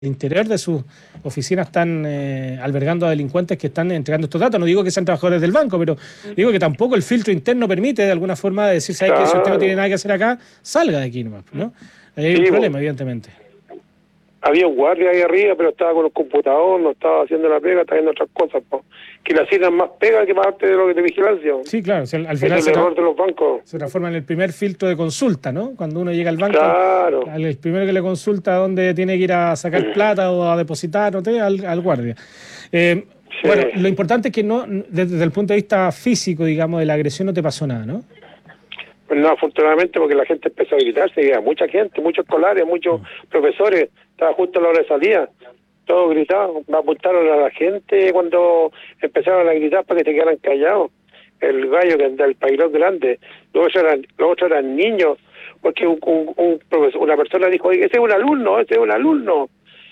interior de sus oficinas están albergando a delincuentes que están entregando estos datos. No digo que sean trabajadores del banco, pero digo que tampoco el filtro interno permite de alguna forma decir, ¿sabes qué? Si usted no tiene nada que hacer acá, salga de aquí nomás, ¿no? Ahí hay un problema, evidentemente. Había un guardia ahí arriba, pero estaba con el computador, no estaba haciendo la pega, estaba haciendo otras cosas, que le hacían más pega que parte de lo que de vigilancia. Sí, claro, o sea, al final es el error de los bancos. Se transforma en el primer filtro de consulta, ¿no? Cuando uno llega al banco, claro, el primero que le consulta dónde tiene que ir a sacar plata o a depositar, ¿no? al guardia. Sí. Bueno, lo importante es que no, desde el punto de vista físico, digamos, de la agresión no te pasó nada, ¿no? Pues no, afortunadamente, porque la gente empezó a gritarse, había mucha gente, muchos escolares, muchos profesores, estaba justo a la hora de salida, todos gritaban, apuntaron a la gente cuando empezaron a gritar para que se quedaran callados. El gallo que del pailón grande, los otros eran niños, porque una persona dijo, oye, ese es un alumno, es un alumno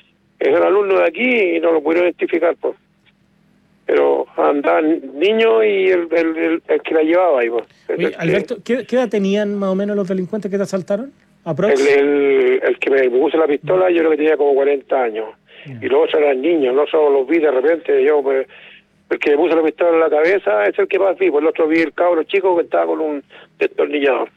de aquí, y no lo pudieron identificar, pues. Pero andaban niños y el que la llevaba ahí, pues. Oye, Alberto, ¿qué edad tenían más o menos los delincuentes que te asaltaron? El que me puso la pistola, yo creo que tenía como 40 años. Y los otros eran niños, no solo los vi de repente, yo pues, el que me puso la pistola en la cabeza es el que más vi, pues el otro vi el cabro chico que estaba con un destornillador.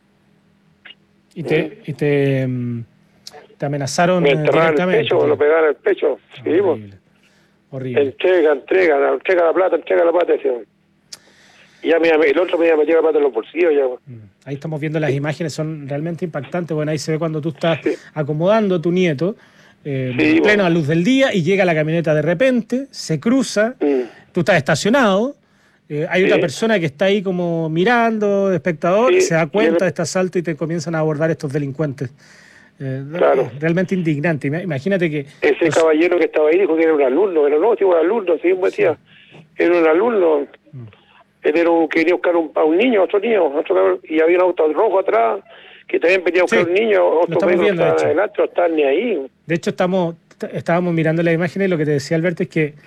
¿Y te amenazaron? Me enterraron en el pecho, lo pegaron en el pecho. Sí, horrible. Horrible. Entrega la plata, decían. Y ya el otro me metió la plata en los bolsillos. Ya. Ahí estamos viendo las imágenes, son realmente impactantes. Bueno, ahí se ve cuando tú estás acomodando a tu nieto, pleno a luz del día, y llega la camioneta de repente, se cruza, tú estás estacionado, hay otra persona que está ahí como mirando, espectador, se da cuenta de este asalto y te comienzan a abordar estos delincuentes. Claro. Realmente indignante. Imagínate que ese caballero que estaba ahí dijo que era un alumno, pero no, un alumno, sí, decía, era un alumno. Él quería buscar a un niño, otro niño, y había un auto rojo atrás que también venía a buscar un niño, otro vehículo adelante, no estaban ni ahí. De hecho, estábamos mirando las imágenes y lo que te decía Alberto es que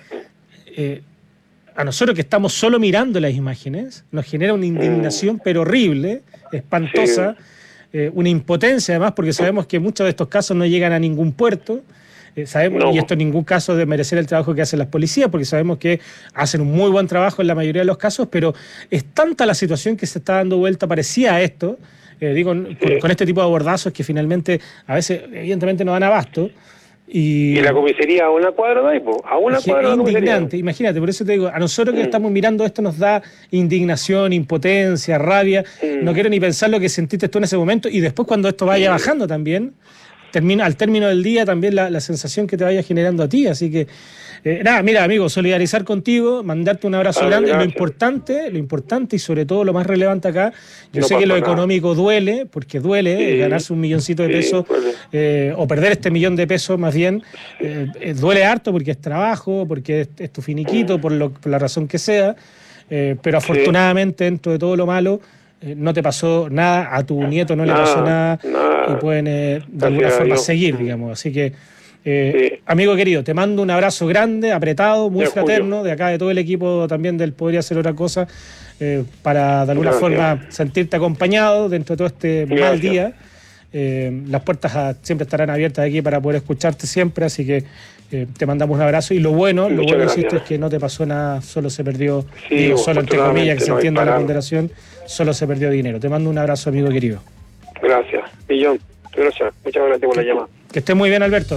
a nosotros que estamos solo mirando las imágenes nos genera una indignación pero horrible, espantosa, una impotencia además, porque sabemos que muchos de estos casos no llegan a ningún puerto. Sabemos, y esto en ningún caso de merecer el trabajo que hacen las policías, porque sabemos que hacen un muy buen trabajo en la mayoría de los casos, pero es tanta la situación que se está dando vuelta parecida a esto, con este tipo de abordazos que finalmente a veces evidentemente no dan abasto. Y la comisaría a una cuadra de ahí, a una cuadra de la comisaría. Indignante, imagínate, por eso te digo, a nosotros que estamos mirando esto nos da indignación, impotencia, rabia. No quiero ni pensar lo que sentiste tú en ese momento, y después cuando esto vaya bajando también, al término del día también la sensación que te vaya generando a ti. Así que, nada, mira, amigo, solidarizar contigo, mandarte un abrazo grande. Lo importante y sobre todo lo más relevante acá, yo sé que lo económico duele, porque duele ganarse un milloncito de pesos, o perder este millón de pesos más bien, duele harto porque es trabajo, porque es tu finiquito, por la razón que sea, pero afortunadamente dentro de todo lo malo, no te pasó nada, a tu nieto no le pasó nada, y pueden de alguna forma seguir, digamos. Así que, amigo querido, te mando un abrazo grande, apretado, muy fraterno, de acá de todo el equipo también del Podría Ser Otra Cosa, para de alguna forma sentirte acompañado dentro de todo este mal día. Las puertas siempre estarán abiertas aquí para poder escucharte siempre, así que te mandamos un abrazo. Y lo bueno, insisto, es que no te pasó nada, solo se perdió, solo entre comillas, que se entienda la ponderación, solo se perdió dinero. Te mando un abrazo, amigo querido. Gracias, millón. Gracias, muchas gracias por la llamada. Que estés muy bien, Alberto.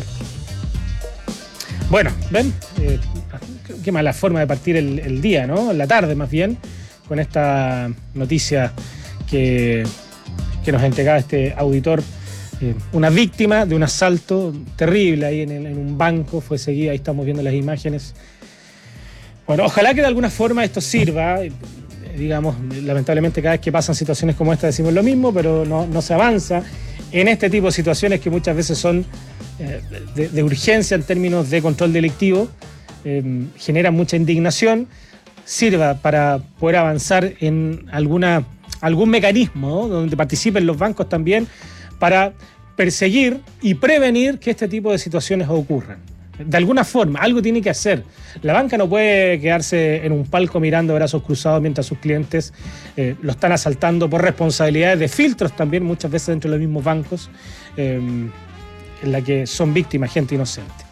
Bueno, ven, qué mala forma de partir el día, ¿no? La tarde más bien, con esta noticia que nos entregaba este auditor. Una víctima de un asalto terrible ahí en un banco, fue seguida, ahí estamos viendo las imágenes. Bueno, ojalá que de alguna forma esto sirva. Digamos, lamentablemente cada vez que pasan situaciones como esta decimos lo mismo, pero no se avanza en este tipo de situaciones que muchas veces son de urgencia en términos de control delictivo, generan mucha indignación. Sirva para poder avanzar en algún mecanismo, ¿no?, donde participen los bancos también, para perseguir y prevenir que este tipo de situaciones ocurran. De alguna forma, algo tiene que hacer. La banca no puede quedarse en un palco mirando brazos cruzados mientras sus clientes lo están asaltando por responsabilidades de filtros también, muchas veces dentro de los mismos bancos. en la que son víctimas gente inocente.